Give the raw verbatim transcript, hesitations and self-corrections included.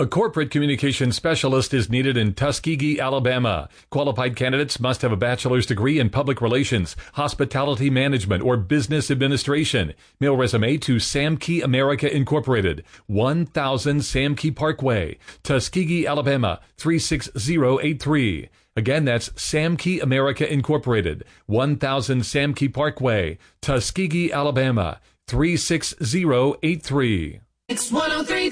A corporate communications specialist is needed in Tuskegee, Alabama. Qualified candidates must have a bachelor's degree in public relations, hospitality management, or business administration. Mail resume to Samkey America Incorporated, one thousand Samkey Parkway, Tuskegee, Alabama, three six zero eight three. Again, that's Samkey America Incorporated, one thousand Samkey Parkway, Tuskegee, Alabama, three six zero eight three. It's one oh three